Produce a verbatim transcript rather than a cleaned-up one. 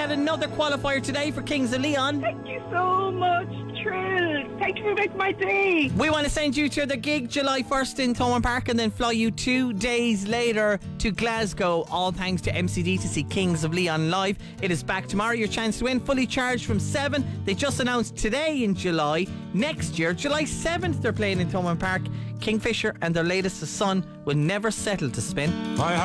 had another qualifier today for Kings of Leon. Thank you so much. Thrilled. Thank you for making my day. We want to send you to the gig July first in Thomond Park and then fly you two days later to Glasgow, all thanks to M C D, to see Kings of Leon live. It is back tomorrow. Your chance to win, fully charged from seven. They just announced today in July. Next year, July seventh, they're playing in Thomond Park. Kingfisher and their latest, The Sun, will never settle to spin.